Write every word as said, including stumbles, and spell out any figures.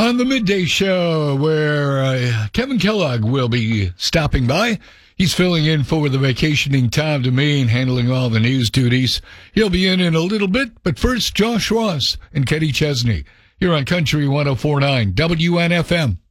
on the Midday Show, where uh, Kevin Kellogg will be stopping by. He's filling in for the vacationing Tom Demeen, handling all the news duties. He'll be in in a little bit, but first, Josh Ross and Kenny Chesney here on Country one oh four point nine W N F M.